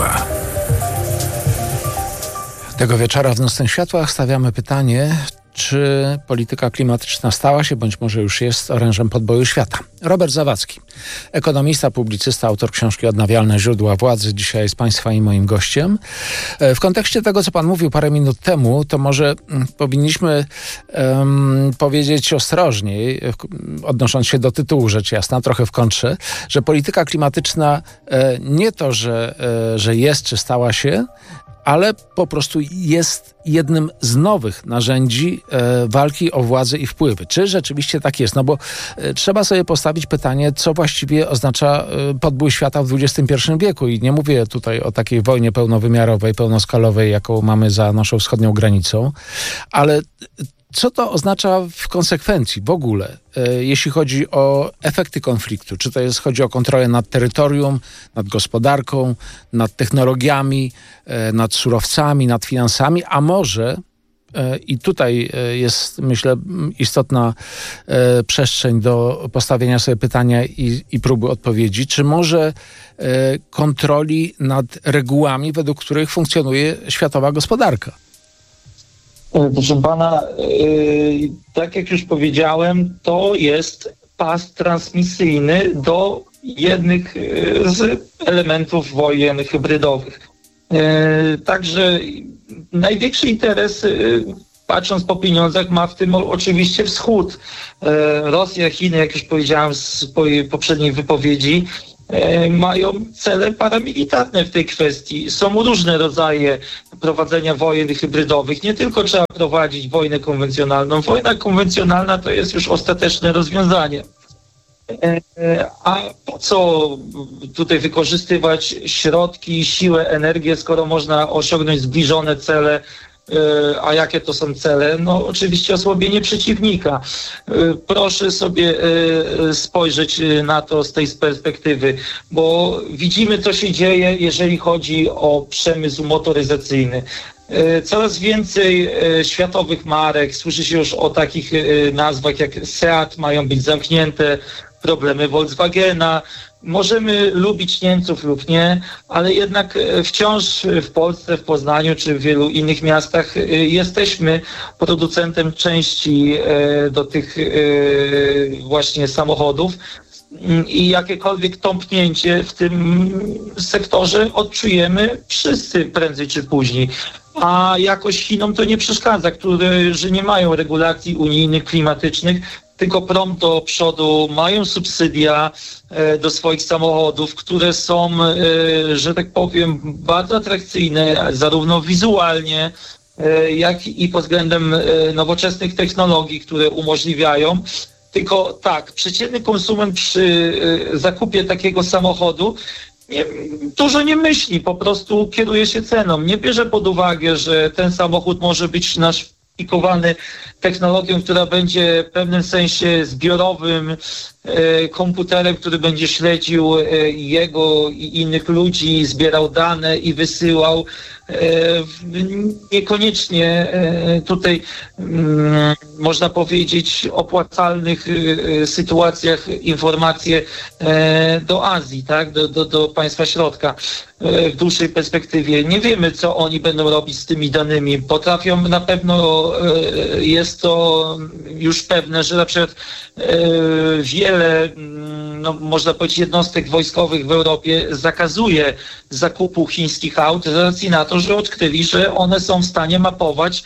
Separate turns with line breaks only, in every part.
światła.
Tego wieczora w Nocnych Światłach stawiamy pytanie, czy polityka klimatyczna stała się, bądź może już jest orężem podboju świata. Robert Zawadzki, ekonomista, publicysta, autor książki Odnawialne źródła władzy, dzisiaj jest Państwa i moim gościem. W kontekście tego, co Pan mówił parę minut temu, to może powinniśmy powiedzieć ostrożniej, odnosząc się do tytułu, rzecz jasna, trochę w kontrze, że polityka klimatyczna nie to, że jest, czy stała się, ale po prostu jest jednym z nowych narzędzi walki o władzę i wpływy. Czy rzeczywiście tak jest? No bo trzeba sobie postawić pytanie, co właściwie oznacza podbój świata w XXI wieku. I nie mówię tutaj o takiej wojnie pełnowymiarowej, pełnoskalowej, jaką mamy za naszą wschodnią granicą, ale co to oznacza w konsekwencji w ogóle, jeśli chodzi o efekty konfliktu? Czy to chodzi o kontrolę nad terytorium, nad gospodarką, nad technologiami, nad surowcami, nad finansami, a może, i tutaj jest, myślę, istotna przestrzeń do postawienia sobie pytania i próby odpowiedzi, czy może kontroli nad regułami, według których funkcjonuje światowa gospodarka?
Proszę pana, tak jak już powiedziałem, to jest pas transmisyjny do jednych z elementów wojen hybrydowych. Także największy interes, patrząc po pieniądzach, ma w tym oczywiście Wschód. Rosja, Chiny, jak już powiedziałem w swojej poprzedniej wypowiedzi, mają cele paramilitarne w tej kwestii. Są różne rodzaje prowadzenia wojen hybrydowych. Nie tylko trzeba prowadzić wojnę konwencjonalną. Wojna konwencjonalna to jest już ostateczne rozwiązanie. A po co tutaj wykorzystywać środki, siłę, energię, skoro można osiągnąć zbliżone cele? A jakie to są cele? No oczywiście osłabienie przeciwnika. Proszę sobie spojrzeć na to z tej perspektywy, bo widzimy, co się dzieje, jeżeli chodzi o przemysł motoryzacyjny. Coraz więcej światowych marek, słyszy się już o takich nazwach jak Seat, mają być zamknięte, problemy Volkswagena. Możemy lubić Niemców lub nie, ale jednak wciąż w Polsce, w Poznaniu czy w wielu innych miastach jesteśmy producentem części do tych właśnie samochodów i jakiekolwiek tąpnięcie w tym sektorze odczujemy wszyscy prędzej czy później. A jakoś Chinom to nie przeszkadza, że nie mają regulacji unijnych, klimatycznych, tylko prompt do przodu, mają subsydia do swoich samochodów, które są, że tak powiem, bardzo atrakcyjne, zarówno wizualnie, jak i pod względem nowoczesnych technologii, które umożliwiają. Tylko tak, przeciętny konsument przy zakupie takiego samochodu dużo nie myśli, po prostu kieruje się ceną. Nie bierze pod uwagę, że ten samochód może być naszpikowany technologią, która będzie w pewnym sensie zbiorowym komputerem, który będzie śledził jego i innych ludzi, zbierał dane i wysyłał. Niekoniecznie tutaj można powiedzieć opłacalnych sytuacjach informacje do Azji, tak? do państwa środka w dłuższej perspektywie. Nie wiemy, co oni będą robić z tymi danymi. Potrafią, na pewno jest to już pewne, że na przykład wiele, można powiedzieć, jednostek wojskowych w Europie zakazuje zakupu chińskich aut z racji na to, że odkryli, że one są w stanie mapować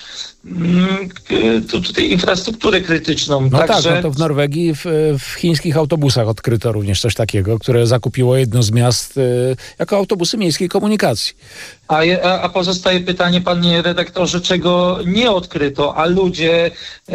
tutaj infrastrukturę krytyczną.
No także... tak, no to w Norwegii w chińskich autobusach odkryto również coś takiego, które zakupiło jedno z miast jako autobusy miejskiej komunikacji.
A pozostaje pytanie, panie redaktorze, czego nie odkryto, a ludzie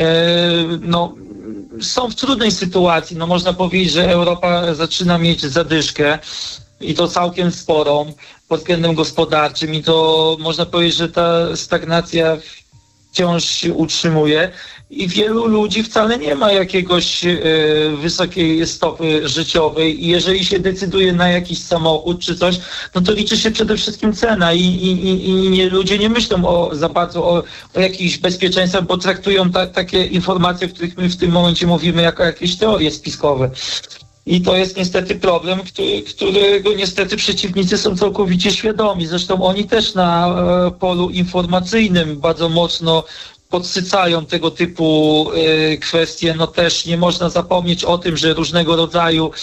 są w trudnej sytuacji. No można powiedzieć, że Europa zaczyna mieć zadyszkę i to całkiem sporą pod względem gospodarczym i to można powiedzieć, że ta stagnacja wciąż się utrzymuje i wielu ludzi wcale nie ma jakiegoś wysokiej stopy życiowej i jeżeli się decyduje na jakiś samochód czy coś, no to liczy się przede wszystkim cena i ludzie nie myślą za bardzo o jakichś bezpieczeństwach, bo traktują takie informacje, o których my w tym momencie mówimy, jako jakieś teorie spiskowe. I to jest niestety problem, którego niestety przeciwnicy są całkowicie świadomi. Zresztą oni też na polu informacyjnym bardzo mocno podsycają tego typu kwestie. No też nie można zapomnieć o tym, że różnego rodzaju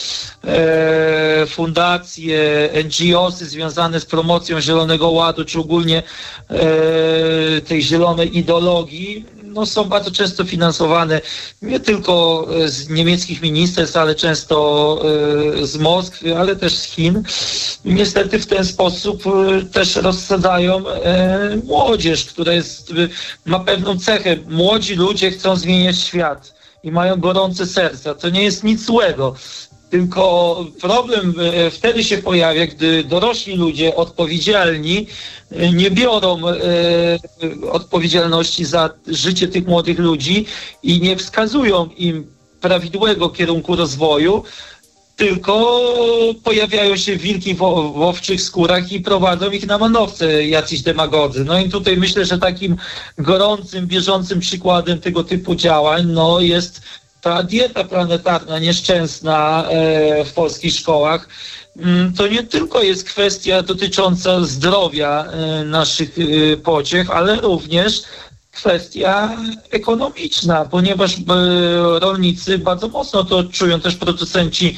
fundacje, NGOsy związane z promocją Zielonego Ładu, czy ogólnie tej zielonej ideologii, no są bardzo często finansowane nie tylko z niemieckich ministerstw, ale często z Moskwy, ale też z Chin. I niestety w ten sposób też rozsadzają młodzież, która ma pewną cechę. Młodzi ludzie chcą zmieniać świat i mają gorące serca. To nie jest nic złego. Tylko problem wtedy się pojawia, gdy dorośli ludzie odpowiedzialni nie biorą odpowiedzialności za życie tych młodych ludzi i nie wskazują im prawidłowego kierunku rozwoju, tylko pojawiają się wilki w owczych skórach i prowadzą ich na manowce jacyś demagodzy. No i tutaj myślę, że takim gorącym, bieżącym przykładem tego typu działań no jest ta dieta planetarna nieszczęsna w polskich szkołach. To nie tylko jest kwestia dotycząca zdrowia naszych pociech, ale również kwestia ekonomiczna, ponieważ rolnicy bardzo mocno to odczują, też producenci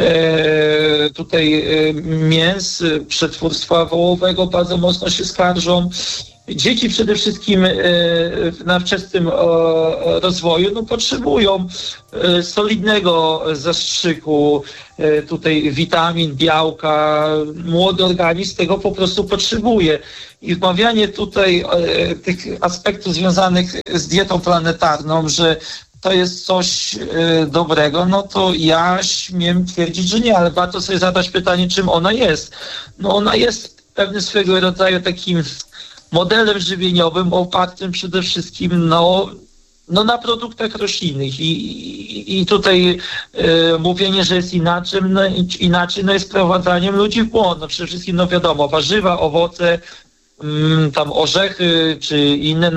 tutaj mięs, przetwórstwa wołowego bardzo mocno się skarżą. Dzieci przede wszystkim na wczesnym rozwoju no, potrzebują solidnego zastrzyku, tutaj witamin, białka. Młody organizm tego po prostu potrzebuje. I wmawianie tutaj tych aspektów związanych z dietą planetarną, że to jest coś dobrego, no to ja śmiem twierdzić, że nie, ale warto sobie zadać pytanie, czym ona jest. No ona jest pewnym swego rodzaju takim modelem żywieniowym opartym przede wszystkim na produktach roślinnych i tutaj mówienie, że jest inaczej, no jest wprowadzaniem ludzi w błąd. No przede wszystkim, no wiadomo, warzywa, owoce, tam orzechy, czy inne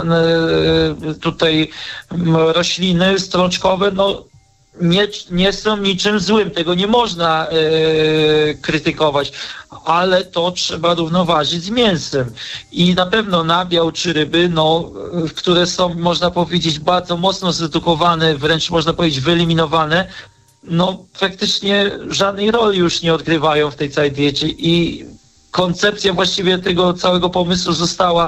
tutaj rośliny strączkowe, no nie są niczym złym, tego nie można krytykować, ale to trzeba równoważyć z mięsem. I na pewno nabiał czy ryby, no, które są, można powiedzieć, bardzo mocno zredukowane, wręcz można powiedzieć wyeliminowane, no praktycznie żadnej roli już nie odgrywają w tej całej diecie i koncepcja właściwie tego całego pomysłu została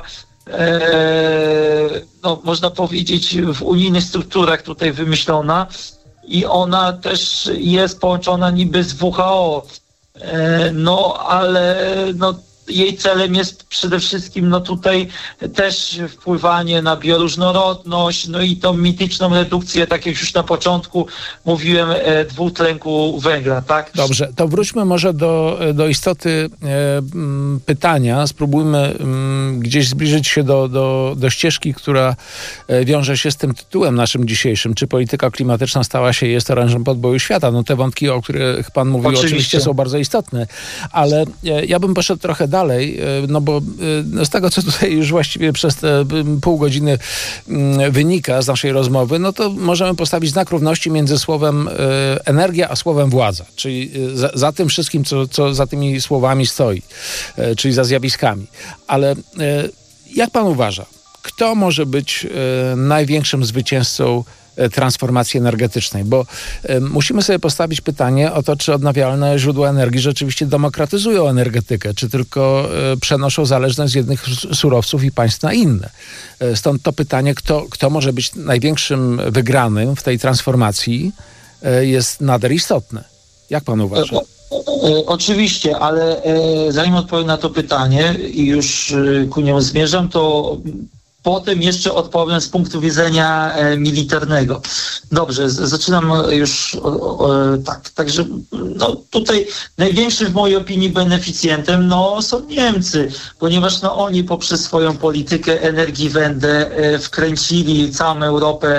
no, można powiedzieć w unijnych strukturach tutaj wymyślona. I ona też jest połączona niby z WHO, no ale no, jej celem jest przede wszystkim no tutaj też wpływanie na bioróżnorodność, no i tą mityczną redukcję, tak jak już na początku mówiłem, dwutlenku węgla, tak?
Dobrze, to wróćmy może do istoty pytania. Spróbujmy gdzieś zbliżyć się do ścieżki, która wiąże się z tym tytułem naszym dzisiejszym. Czy polityka klimatyczna stała się i jest orężem podboju świata? No te wątki, o których pan mówił, oczywiście są bardzo istotne, ale ja bym poszedł trochę dalej, no bo z tego, co tutaj już właściwie przez te pół godziny wynika z naszej rozmowy, no to możemy postawić znak równości między słowem energia, a słowem władza. Czyli za tym wszystkim, co za tymi słowami stoi, czyli za zjawiskami. Ale jak pan uważa, kto może być największym zwycięzcą transformacji energetycznej, bo musimy sobie postawić pytanie o to, czy odnawialne źródła energii rzeczywiście demokratyzują energetykę, czy tylko przenoszą zależność z jednych surowców i państw na inne. Stąd to pytanie, kto może być największym wygranym w tej transformacji, jest nader istotne. Jak pan uważa?
Oczywiście, ale zanim odpowiem na to pytanie i już ku niemu zmierzam, to potem jeszcze odpowiem z punktu widzenia militarnego. Dobrze, zaczynam już tak. Także no, tutaj największym w mojej opinii beneficjentem są Niemcy, ponieważ oni poprzez swoją politykę Energiewende wkręcili całą Europę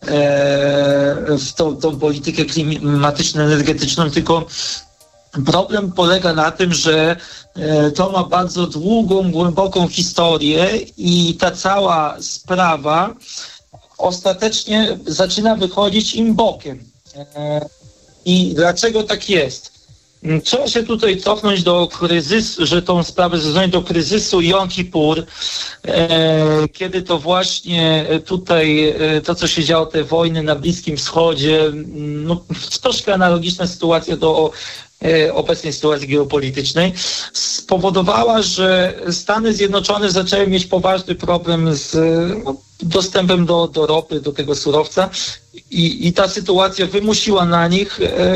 w tą politykę klimatyczno-energetyczną, tylko problem polega na tym, że to ma bardzo długą, głęboką historię i ta cała sprawa ostatecznie zaczyna wychodzić im bokiem. I dlaczego tak jest? Trzeba się tutaj cofnąć do kryzysu, że tą sprawę związać do kryzysu Jom Kippur, kiedy to właśnie tutaj to, co się działo, te wojny na Bliskim Wschodzie, no, troszkę analogiczna sytuacja do obecnej sytuacji geopolitycznej, spowodowała, że Stany Zjednoczone zaczęły mieć poważny problem z dostępem do ropy, do tego surowca i ta sytuacja wymusiła na nich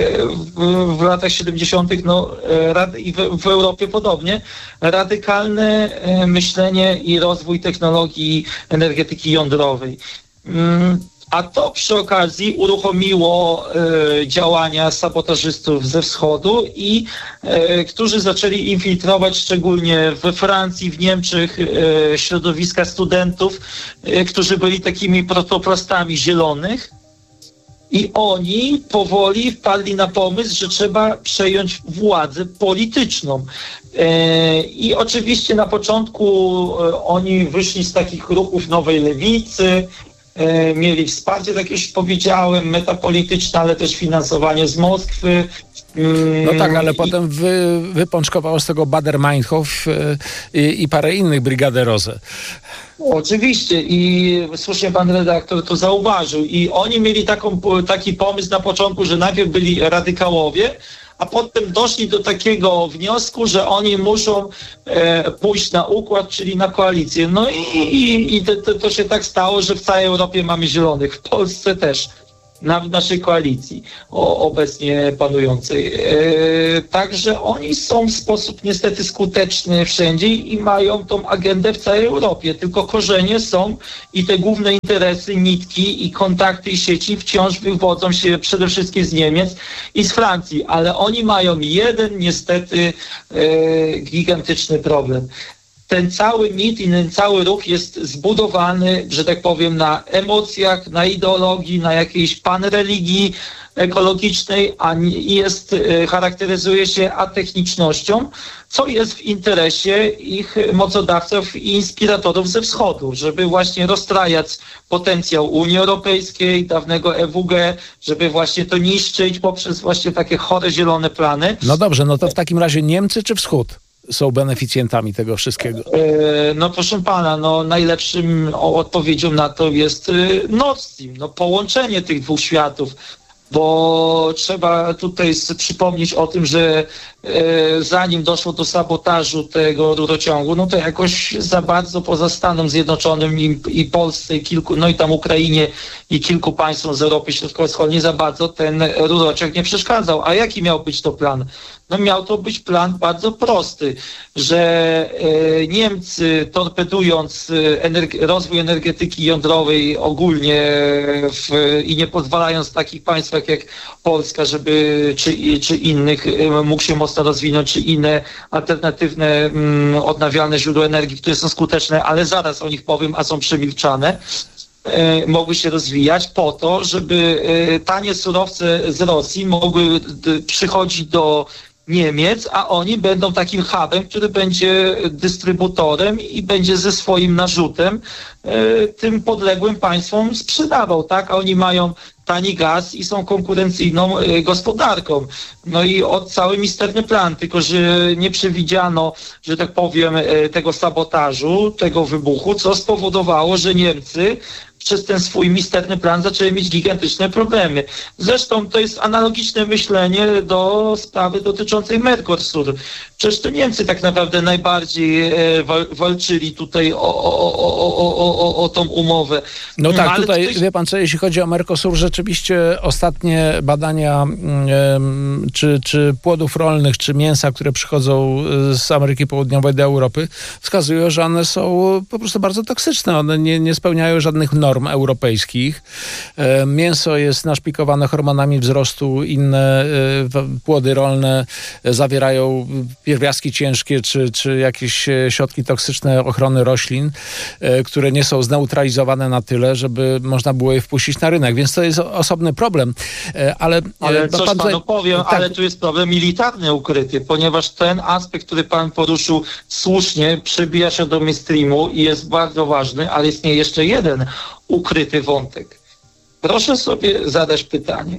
w latach 70. I w Europie podobnie radykalne myślenie i rozwój technologii energetyki jądrowej. A to przy okazji uruchomiło działania sabotażystów ze wschodu którzy zaczęli infiltrować szczególnie we Francji, w Niemczech środowiska studentów, którzy byli takimi protoplastami zielonych. I oni powoli wpadli na pomysł, że trzeba przejąć władzę polityczną. I oczywiście na początku oni wyszli z takich ruchów Nowej Lewicy, mieli wsparcie, tak już powiedziałem, metapolityczne, ale też finansowanie z Moskwy.
No tak, ale potem wypączkowało z tego Baader-Meinhof i parę innych Brigaderose.
Oczywiście i słusznie pan redaktor to zauważył. I oni mieli taki pomysł na początku, że najpierw byli radykałowie, a potem doszli do takiego wniosku, że oni muszą pójść na układ, czyli na koalicję. No i to się tak stało, że w całej Europie mamy zielonych, w Polsce też, w naszej koalicji obecnie panującej. Także oni są w sposób niestety skuteczny wszędzie i mają tą agendę w całej Europie, tylko korzenie są i te główne interesy, nitki i kontakty i sieci wciąż wywodzą się przede wszystkim z Niemiec i z Francji, ale oni mają jeden niestety gigantyczny problem. Ten cały mit i ten cały ruch jest zbudowany, że tak powiem, na emocjach, na ideologii, na jakiejś panreligii ekologicznej, charakteryzuje się atechnicznością, co jest w interesie ich mocodawców i inspiratorów ze wschodu, żeby właśnie rozstrajać potencjał Unii Europejskiej, dawnego EWG, żeby właśnie to niszczyć poprzez właśnie takie chore zielone plany.
No dobrze, no to w takim razie Niemcy czy Wschód są beneficjentami tego wszystkiego?
No proszę pana, najlepszym odpowiedzią na to jest Nord Stream, połączenie tych dwóch światów, bo trzeba tutaj przypomnieć o tym, że zanim doszło do sabotażu tego rurociągu, to jakoś za bardzo poza Stanom Zjednoczonym i Polsce i tam Ukrainie i kilku państwom z Europy Środkowo-Wschodniej za bardzo ten rurociąg nie przeszkadzał. A jaki miał być to plan? Miał to być plan bardzo prosty, że Niemcy, torpedując rozwój energetyki jądrowej ogólnie i nie pozwalając takich państwach jak Polska, czy innych mógł się mocno rozwinąć, czy inne alternatywne odnawialne źródła energii, które są skuteczne, ale zaraz o nich powiem, a są przemilczane, mogły się rozwijać po to, żeby tanie surowce z Rosji mogły przychodzić do Niemiec, a oni będą takim hubem, który będzie dystrybutorem i będzie ze swoim narzutem tym podległym państwom sprzedawał, tak? A oni mają tani gaz i są konkurencyjną gospodarką. I cały misterny plan, tylko że nie przewidziano, że tak powiem, tego sabotażu, tego wybuchu, co spowodowało, że Niemcy przez ten swój misterny plan zaczęły mieć gigantyczne problemy. Zresztą to jest analogiczne myślenie do sprawy dotyczącej Mercosur. Przecież to Niemcy tak naprawdę najbardziej walczyli tutaj o tą umowę.
No tak, ale tutaj wie pan co, jeśli chodzi o Mercosur, rzeczywiście ostatnie badania czy płodów rolnych, czy mięsa, które przychodzą z Ameryki Południowej do Europy, wskazują, że one są po prostu bardzo toksyczne. One nie spełniają żadnych norm europejskich. Mięso jest naszpikowane hormonami wzrostu, inne płody rolne zawierają pierwiastki ciężkie, czy jakieś środki toksyczne ochrony roślin, które nie są zneutralizowane na tyle, żeby można było je wpuścić na rynek. Więc to jest osobny problem. Ale
coś panu powiem, tak. Ale tu jest problem militarny ukryty, ponieważ ten aspekt, który pan poruszył słusznie, przebija się do mainstreamu i jest bardzo ważny, ale istnieje jeszcze jeden ukryty wątek. Proszę sobie zadać pytanie,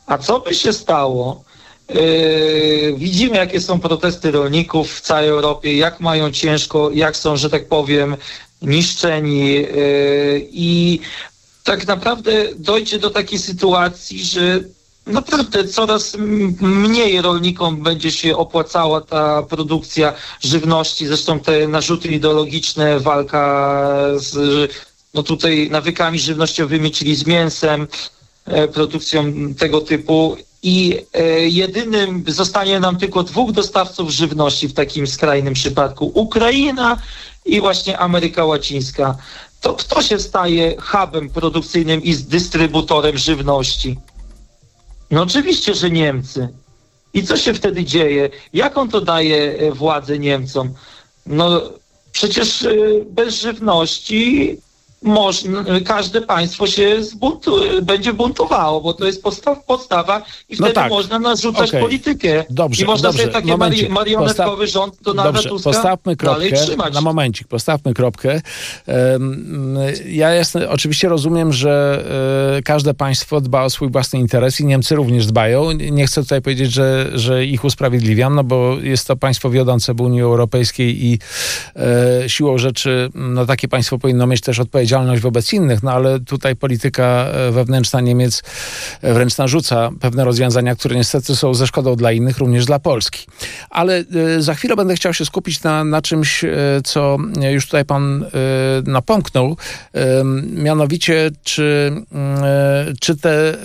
A co by się stało? Widzimy, jakie są protesty rolników w całej Europie, jak mają ciężko, jak są, że tak powiem, niszczeni i tak naprawdę dojdzie do takiej sytuacji, że naprawdę coraz mniej rolnikom będzie się opłacała ta produkcja żywności. Zresztą te narzuty ideologiczne, walka z tutaj nawykami żywnościowymi, czyli z mięsem, produkcją tego typu. I jedynym zostanie nam tylko 2 dostawców żywności w takim skrajnym przypadku. Ukraina i właśnie Ameryka Łacińska. To kto się staje hubem produkcyjnym i dystrybutorem żywności? No oczywiście, że Niemcy. I co się wtedy dzieje? Jaką to daje władzę Niemcom? No przecież bez żywności każde państwo się będzie buntowało, bo to jest podstawa i wtedy można narzucać politykę.
Dobrze,
i można sobie taki marionetkowy rząd Donalda Tuska dalej trzymać.
Na momencik, postawmy kropkę. Ja oczywiście rozumiem, że każde państwo dba o swój własny interes i Niemcy również dbają. Nie chcę tutaj powiedzieć, że ich usprawiedliwiam, no bo jest to państwo wiodące w Unii Europejskiej i siłą rzeczy takie państwo powinno mieć też odpowiedzialność wobec innych, no ale tutaj polityka wewnętrzna Niemiec wręcz narzuca pewne rozwiązania, które niestety są ze szkodą dla innych, również dla Polski. Ale za chwilę będę chciał się skupić na czymś, co już tutaj pan napomknął, mianowicie czy te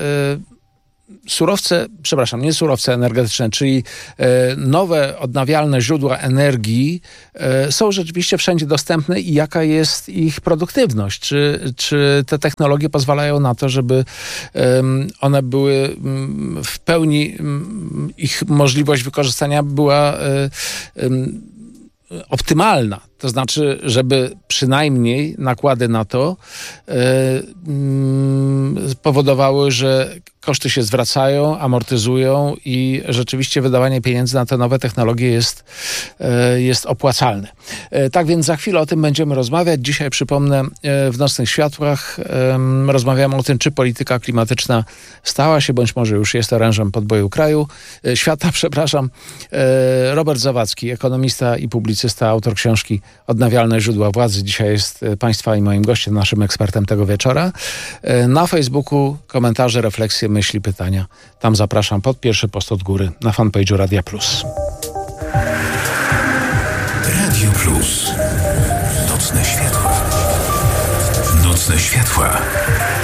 nie surowce energetyczne, czyli nowe odnawialne źródła energii są rzeczywiście wszędzie dostępne i jaka jest ich produktywność? Czy te technologie pozwalają na to, żeby one były w pełni, ich możliwość wykorzystania była optymalna? To znaczy, żeby przynajmniej nakłady na to powodowały, że koszty się zwracają, amortyzują i rzeczywiście wydawanie pieniędzy na te nowe technologie jest opłacalne. Tak więc za chwilę o tym będziemy rozmawiać. Dzisiaj, przypomnę, w Nocnych Światłach rozmawiamy o tym, czy polityka klimatyczna stała się, bądź może już jest orężem podboju świata. Robert Zawadzki, ekonomista i publicysta, autor książki Odnawialne źródła władzy. Dzisiaj jest państwa i moim gościem, naszym ekspertem tego wieczora. Na Facebooku komentarze, refleksje, myśli, pytania. Tam zapraszam pod pierwszy post od góry na fanpage'u Radia Plus.
Radio Plus. Nocne światła. Nocne światła.